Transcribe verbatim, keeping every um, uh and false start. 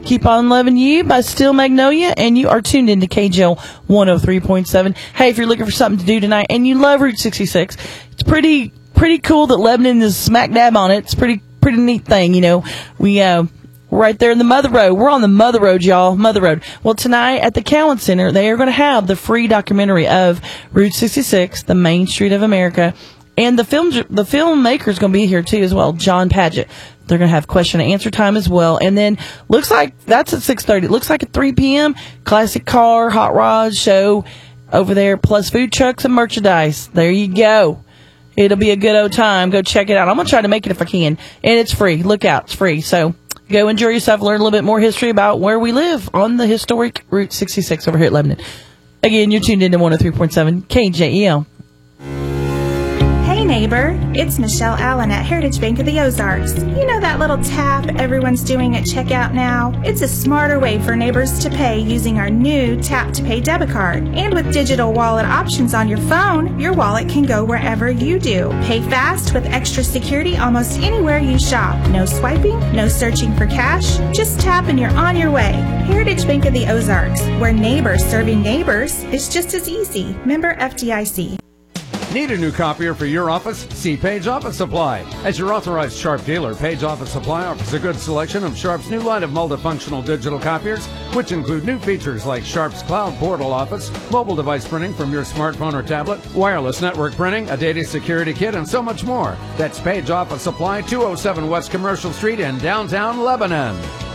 Keep on Loving You by Steel Magnolia, and you are tuned into K J L one oh three point seven. Hey, if you're looking for something to do tonight and you love Route sixty-six, it's pretty pretty cool that Lebanon is smack dab on it. It's pretty pretty neat thing, you know. We uh right there in the Mother Road. We're on the Mother Road, y'all. Mother Road. Well, tonight at the Cowan Center, they are going to have the free documentary of Route sixty-six, the Main Street of America. And the film the filmmaker's going to be here, too, as well, John Padgett. They're going to have question and answer time as well. And then, looks like that's at six thirty. Looks like at three p.m., classic car, hot rod show over there, plus food trucks and merchandise. There you go. It'll be a good old time. Go check it out. I'm going to try to make it if I can. And it's free. Look out. It's free. So, go enjoy yourself. Learn a little bit more history about where we live on the historic Route sixty-six over here at Lebanon. Again, you're tuned into one oh three point seven K J E L. Hey neighbor, it's Michelle Allen at Heritage Bank of the Ozarks. You know that little tap everyone's doing at checkout now? It's a smarter way for neighbors to pay using our new Tap to Pay debit card. And with digital wallet options on your phone, your wallet can go wherever you do. Pay fast with extra security almost anywhere you shop. No swiping, no searching for cash. Just tap and you're on your way. Heritage Bank of the Ozarks, where neighbors serving neighbors is just as easy. Member F D I C. Need a new copier for your office? See Page Office Supply. As your authorized Sharp dealer, Page Office Supply offers a good selection of Sharp's new line of multifunctional digital copiers, which include new features like Sharp's Cloud Portal Office, mobile device printing from your smartphone or tablet, wireless network printing, a data security kit, and so much more. That's Page Office Supply, two oh seven West Commercial Street in downtown Lebanon.